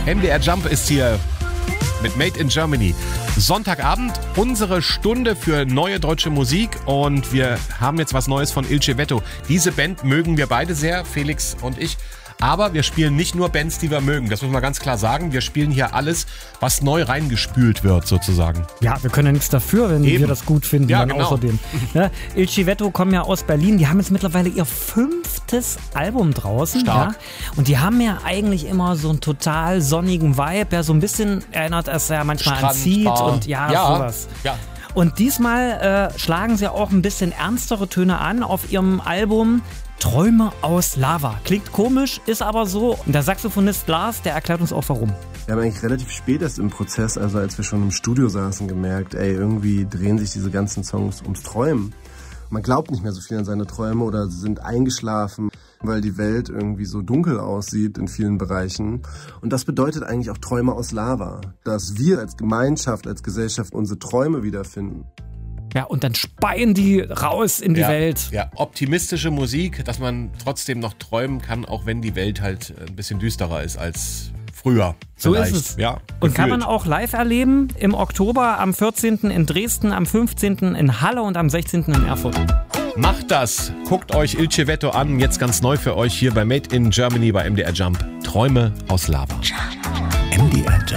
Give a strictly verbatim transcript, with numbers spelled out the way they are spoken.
M D R Jump ist hier mit Made in Germany. Sonntagabend, unsere Stunde für neue deutsche Musik und wir haben jetzt was Neues von Il Civetto. Diese Band mögen wir beide sehr, Felix und ich. Aber wir spielen nicht nur Bands, die wir mögen. Das muss man ganz klar sagen. Wir spielen hier alles, was neu reingespült wird, sozusagen. Ja, wir können ja nichts dafür, wenn Eben. wir das gut finden. Ja, dann genau. Außerdem. Ja, Il Civetto kommen ja aus Berlin. Die haben jetzt mittlerweile ihr fünftes Album draußen. Stark. Ja? Und die haben ja eigentlich immer so einen total sonnigen Vibe. Ja, so ein bisschen erinnert es ja manchmal Strand, an Seed Bar. und ja, ja, sowas. Ja. Und diesmal äh, schlagen sie auch ein bisschen ernstere Töne an auf ihrem Album Träume aus Lava. Klingt komisch, ist aber so. Und der Saxophonist Lars, der erklärt uns auch warum. Wir haben eigentlich relativ spät erst im Prozess, also als wir schon im Studio saßen, gemerkt, ey, irgendwie drehen sich diese ganzen Songs ums Träumen. Man glaubt nicht mehr so viel an seine Träume oder sind eingeschlafen, weil die Welt irgendwie so dunkel aussieht in vielen Bereichen. Und das bedeutet eigentlich auch Träume aus Lava. Dass wir als Gemeinschaft, als Gesellschaft unsere Träume wiederfinden. Ja, und dann speien die raus in die ja, Welt. Ja, optimistische Musik, dass man trotzdem noch träumen kann, auch wenn die Welt halt ein bisschen düsterer ist als früher. So vielleicht. ist es. Ja, und gefühlt. kann man auch live erleben im Oktober, am vierzehnten in Dresden, am fünfzehnten in Halle und am sechzehnten in Erfurt. Macht das. Guckt euch Il Civetto an. Jetzt ganz neu für euch hier bei Made in Germany bei M D R Jump. Träume aus Lava. M D R Jump.